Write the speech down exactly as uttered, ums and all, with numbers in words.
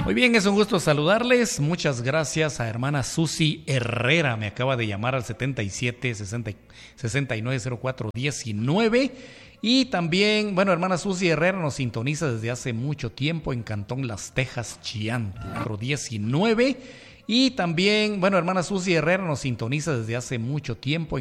Muy bien, es un gusto saludarles. Muchas gracias a hermana Susi Herrera. Me acaba de llamar al setenta y siete, sesenta y nueve, cero cuatro diecinueve. Y también, bueno, hermana Susi Herrera nos sintoniza desde hace mucho tiempo en Cantón Las Tejas, Chillán, cuatro diecinueve. Y también, bueno, hermana Susi Herrera nos sintoniza desde hace mucho tiempo en